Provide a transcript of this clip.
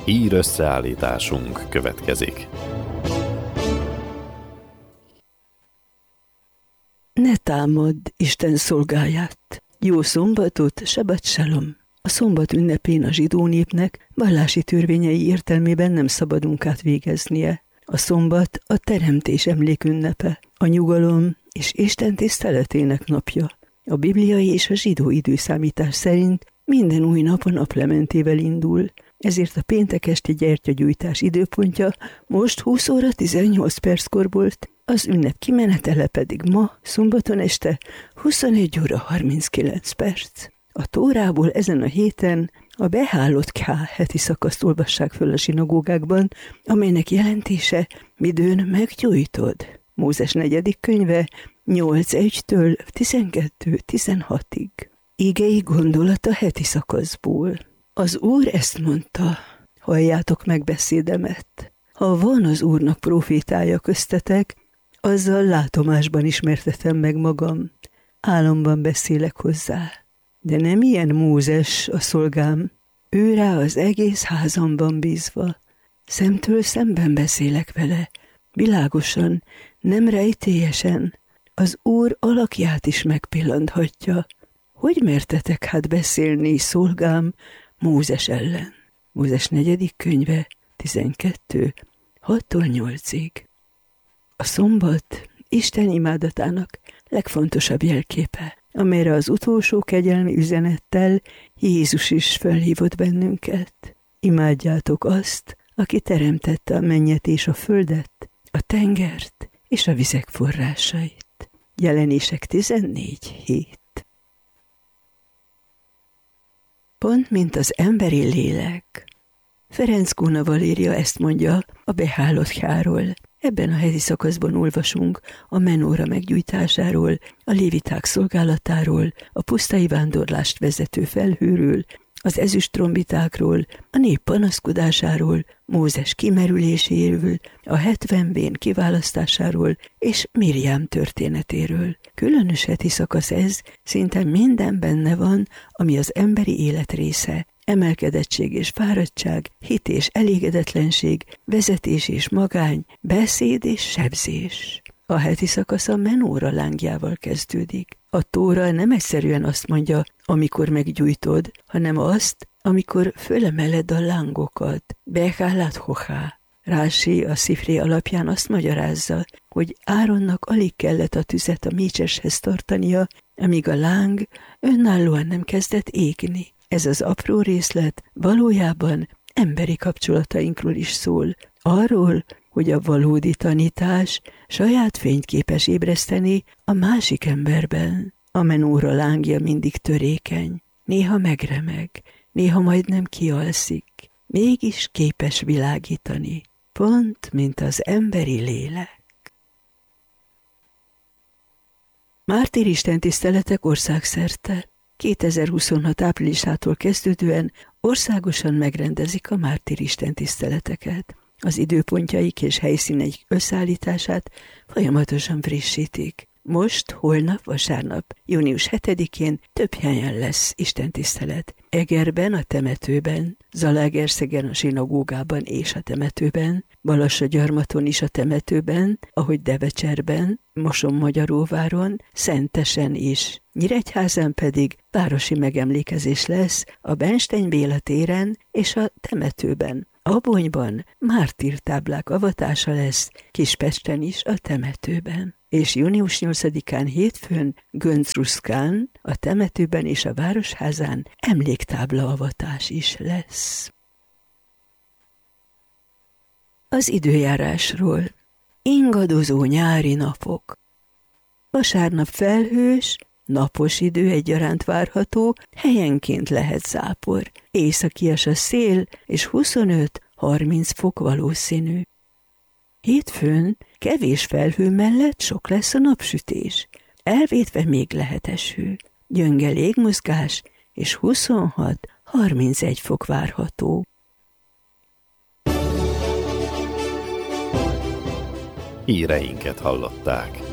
Hír összeállításunk következik. Ne támadd Isten szolgáját! Jó szombatot, Sabat Shalom! A szombat ünnepén a zsidó népnek vallási törvényei értelmében nem szabad munkát végeznie. A szombat a teremtés emlékünnepe, a nyugalom és Isten tiszteletének napja. A bibliai és a zsidó időszámítás szerint minden új nap a naplementével indul, ezért a péntek esti gyertyagyújtás időpontja most 20 óra 18 perckor volt, az ünnep kimenetele pedig ma, szombaton este 21 óra 39 perc. A Tórából ezen a héten a Behálot K heti szakaszt olvassák föl a zsinagógákban, amelynek jelentése midőn meggyújtod. Mózes 4. könyve 8.1-től 12.16-ig. Igei gondolat a heti szakaszból. Az Úr ezt mondta, halljátok meg beszédemet. Ha van az Úrnak profétája köztetek, azzal látomásban ismertetem meg magam, álomban beszélek hozzá. De nem ilyen Mózes a szolgám, ő rá az egész házamban bízva. Szemtől szemben beszélek vele, világosan, nem rejtélyesen, az Úr alakját is megpillanthatja. Hogy mertetek hát beszélni, szolgám, Mózes ellen? Mózes 4. könyve 12. 6-tól 8-ig. A szombat Isten imádatának legfontosabb jelképe, amelyre az utolsó kegyelmi üzenettel Jézus is felhívott bennünket. Imádjátok azt, aki teremtette a mennyet és a földet, a tengert és a vizek forrásait. Jelenések 14.7. Pont mint az emberi lélek. Ferenc Kóna Valéria ezt mondja a Behálot K-ról. Ebben a heti szakaszban olvasunk a menóra meggyújtásáról, a léviták szolgálatáról, a pusztai vándorlást vezető felhőről, az ezüst trombitákról, a nép panaszkodásáról, Mózes kimerüléséről, a 70 bén kiválasztásáról és Mirjám történetéről. Különös heti szakasz ez, szinte minden benne van, ami az emberi élet része. Emelkedettség és fáradtság, hit és elégedetlenség, vezetés és magány, beszéd és sebzés. A heti szakasz a menóra lángjával kezdődik. A Tóra nem egyszerűen azt mondja, amikor meggyújtod, hanem azt, amikor fölemeled a lángokat. Behálat hochá. Rási a Szifré alapján azt magyarázza, hogy Áronnak alig kellett a tüzet a mécseshez tartania, amíg a láng önállóan nem kezdett égni. Ez az apró részlet valójában emberi kapcsolatainkról is szól. Arról, hogy a valódi tanítás saját fényt képes ébreszteni a másik emberben. A menóra lángja mindig törékeny, néha megremeg, néha majdnem kialszik, mégis képes világítani, pont mint az emberi lélek. Mártír istentiszteletek országszerte. 2026. áprilisától kezdődően országosan megrendezik a mártír istentiszteleteket. Az időpontjaik és helyszíneik összeállítását folyamatosan frissítik. Most, holnap, vasárnap, június 7-én több helyen lesz istentisztelet. Egerben, a temetőben, Zalaegerszegen, a zsinagógában és a temetőben, Balassagyarmaton is a temetőben, ahogy Devecserben, Moson-Magyaróváron, Szentesen is. Nyíregyházán pedig városi megemlékezés lesz a Bernstein Béla téren és a temetőben. Abonyban mártírtáblák avatása lesz, Kispesten is a temetőben. És június 8-án hétfőn Göncruszkán, a temetőben és a városházán emléktábla avatás is lesz. Az időjárásról. Ingadozó nyári napok. Vasárnap felhős, napos idő egyaránt várható, helyenként lehet zápor. Északias a szél, és 25-30 fok valószínű. Hétfőn kevés felhő mellett sok lesz a napsütés. Elvétve még lehet eső. Gyönge légmozgás, és 26-31 fok várható. Híreinket hallották.